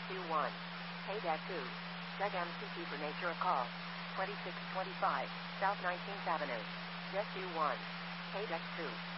1. Hey-2. Deck MCT for nature of call. 2625 South 19th Avenue. Deck 1. Hey-2.